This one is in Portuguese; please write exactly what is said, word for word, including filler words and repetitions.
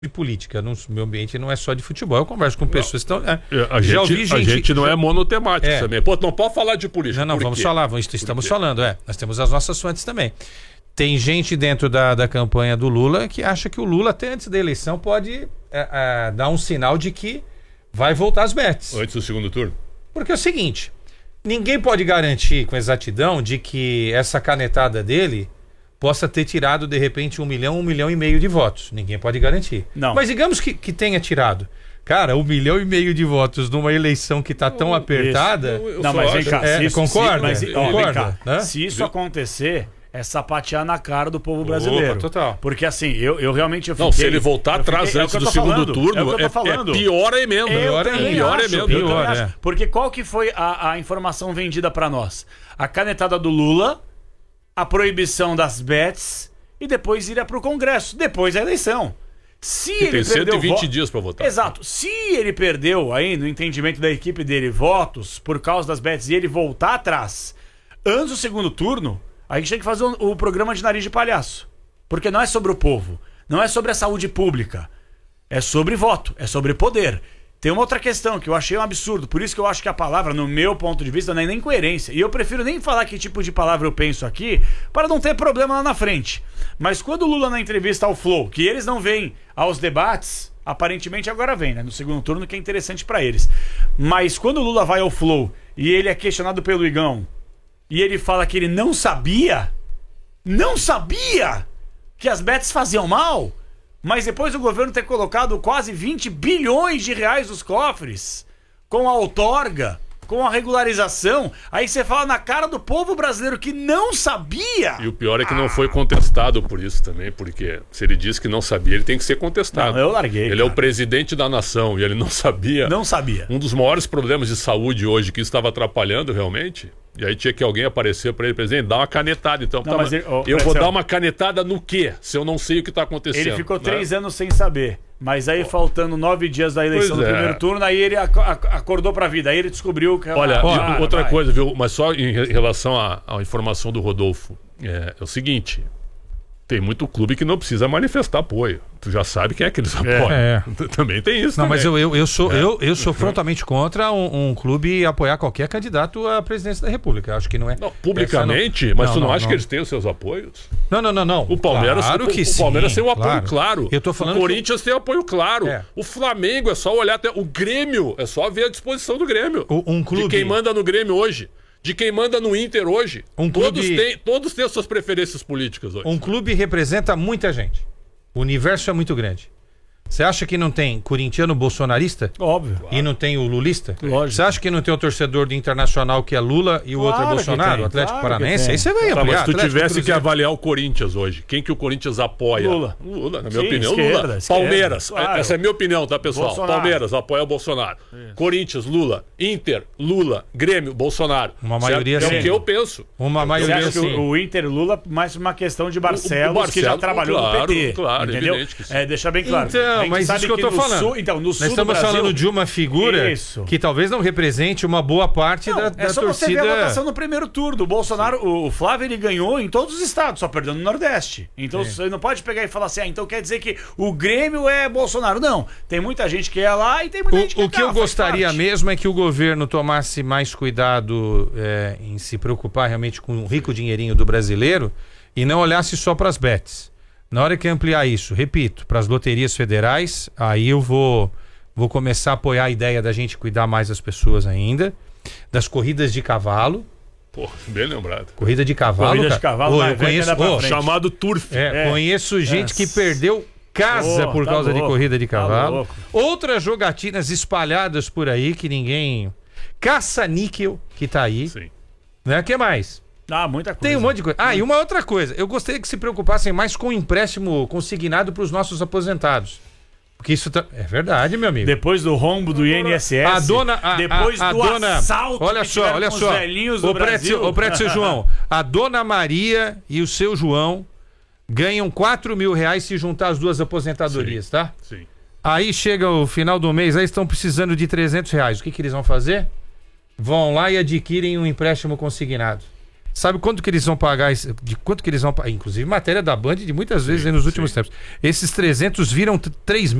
de política. No meu ambiente não é só de futebol. Eu converso com pessoas que estão... É, a, gente, já ouvi gente, a gente não é monotemático é. também. Pô, não pode falar de política. Não, não, vamos quê? falar. Vamos, estamos falando, é. Nós temos as nossas fontes também. Tem gente dentro da, da campanha do Lula que acha que o Lula, até antes da eleição, pode é, é, dar um sinal de que vai voltar às bets. Antes do segundo turno? Porque é o seguinte, ninguém pode garantir com exatidão de que essa canetada dele possa ter tirado, de repente, um milhão, um milhão e meio de votos. Ninguém pode garantir. Não. Mas digamos que, que tenha tirado. Cara, um milhão e meio de votos numa eleição que está tão apertada... Eu, eu não, mas vem cá. É, se isso, concorda? Se, mas, concorda? ó, vem cá. Né? Se isso Viu? acontecer... é sapatear na cara do povo brasileiro. Opa, total. Porque assim, eu, eu realmente eu fiquei, Não, se ele voltar atrás fiquei, antes é do falando, segundo turno, é, o que eu tô é, falando. é pior a emenda. Eu Pior é também pior acho, é mesmo. eu também Pior, acho. é. Porque qual que foi a, a informação vendida pra nós? A canetada do Lula, a proibição das bets e depois ir pro Congresso, depois da eleição. Se E ele tem cento e vinte vo... dias pra votar. Exato. Se ele perdeu aí, no entendimento da equipe dele, votos por causa das bets e ele voltar atrás antes do segundo turno, a gente tem que fazer o, o programa de nariz de palhaço. Porque não é sobre o povo, não é sobre a saúde pública, é sobre voto, é sobre poder. Tem uma outra questão que eu achei um absurdo, por isso que eu acho que a palavra, no meu ponto de vista, não é nem coerência. E eu prefiro nem falar que tipo de palavra eu penso aqui, para não ter problema lá na frente. Mas quando o Lula, na entrevista ao Flow, que eles não vêm aos debates, aparentemente agora vem, né? No segundo turno, que é interessante para eles. Mas quando o Lula vai ao Flow e ele é questionado pelo Igão, e ele fala que ele não sabia, não sabia que as bets faziam mal, mas depois do governo ter colocado quase vinte bilhões de reais nos cofres, com a outorga, com a regularização, aí você fala na cara do povo brasileiro que não sabia. E o pior é que não foi contestado por isso também, porque se ele disse que não sabia, ele tem que ser contestado. Não, eu larguei, Ele cara. é o presidente da nação e ele não sabia. Não sabia. Um dos maiores problemas de saúde hoje que isso estava atrapalhando realmente. E aí tinha que alguém aparecer para ele, presidente, dá uma canetada. Então, Não, tá, mas ele- ó, eu vou Marcelo, dar uma canetada no quê? Se eu não sei o que está acontecendo. Ele ficou né? três anos sem saber. Mas aí, faltando nove dias da eleição Pois do é. primeiro turno, aí ele ac ac acordou pra vida. Aí ele descobriu que... Olha, Ah, e outra vai. coisa, viu? Mas só em re- relação à, à informação do Rodolfo, é, é o seguinte: tem muito clube que não precisa manifestar apoio. Tu já sabe quem é que eles apoiam. É. Também tem isso. Não, também. mas eu, eu, eu, sou, eu, eu sou frontalmente contra um, um clube apoiar qualquer candidato à presidência da República. Acho que não é. Não, publicamente, essa não- mas não, tu não, não, acha não. que eles têm os seus apoios? Não, não, não, não. O Palmeiras, claro o, que o sim, Palmeiras tem um apoio claro. claro. Eu tô falando o que- Corinthians tem apoio claro. É. O Flamengo é só olhar até o Grêmio, é só ver a disposição do Grêmio. O- um clube- De quem manda no Grêmio hoje, de quem manda no Inter hoje. Um todos clube- têm, todos têm as suas preferências políticas hoje. Um clube representa muita gente. O universo é muito grande. Você acha que não tem corintiano bolsonarista? Óbvio. E não tem o lulista? Lógico. Você acha que não tem o torcedor do Internacional que é Lula e o outro é Claro que Bolsonaro, tem, o Atlético claro que Paranaense? tem. Aí você vai Tá, ampliar. mas se tu Atlético, tivesse que Cruzeiro. avaliar o Corinthians hoje, quem que o Corinthians apoia? Lula. Lula, na minha Sim, opinião, esquerda, Lula. esquerda, Palmeiras, claro. essa é a minha opinião, tá, pessoal? Bolsonaro. Palmeiras apoia o Bolsonaro. Corinthians, Lula. Inter, Lula. Grêmio, Bolsonaro. Uma maioria certo? É sim. o que eu penso. Uma Você maioria acha que sim. o, o Inter Lula mais uma questão de Barcelos, O- o que já Barcelos, trabalhou claro, no P T. claro, entendeu? evidente que sim. É, deixar bem claro. A Então, gente mas sabe isso que eu tô no falando. Sul, então, no Nós sul do estamos Brasil, falando de uma figura Isso. que talvez não represente uma boa parte Não, da, é da só você ver a torcida. votação no primeiro turno. O Bolsonaro, o, o Flávio, ele ganhou em todos os estados, só perdeu no Nordeste. Então você não pode pegar e falar assim, ah, então quer dizer que o Grêmio é Bolsonaro. Não, tem muita gente que é lá e tem muita gente que O, é o que cá, eu faz gostaria parte. mesmo é que o governo tomasse mais cuidado é, em se preocupar realmente com o rico dinheirinho do brasileiro e não olhasse só para as bets. Na hora que ampliar isso, repito, para as loterias federais, aí eu vou, vou começar a apoiar a ideia da gente cuidar mais das pessoas ainda, das corridas de cavalo. Pô, bem lembrado. Corrida de cavalo. Corrida de cara. cavalo, Ô, vai eu ver que conheço, dá pra ô, frente. Chamado Turf. é, É. conheço gente É. que perdeu casa Ô, por tá causa de louco, corrida de tá cavalo. louco. Outras jogatinas espalhadas por aí que ninguém... Caça-níquel, que tá aí. Sim. Né? O que mais? Ah, muita coisa. Tem um monte de coisa. Ah, e uma outra coisa. Eu gostaria que se preocupassem mais com o empréstimo consignado para os nossos aposentados. Porque isso tá... é verdade, meu amigo. Depois do rombo do I N S S. A dona, a, depois a, a do dona, assalto olha que só, tiveram olha com os só. velhinhos do Ô, Prédio, Brasil. ô, Prédio, seu João, a dona Maria e o seu João ganham quatro mil reais se juntar as duas aposentadorias, Sim. tá? Sim. Aí chega o final do mês, aí estão precisando de trezentos reais. O que, que eles vão fazer? Vão lá e adquirem um empréstimo consignado. Sabe quanto que eles vão pagar? esse- De quanto que eles vão pagar? Inclusive, matéria da Band de muitas vezes aí nos últimos tempos. Esses trezentos viram três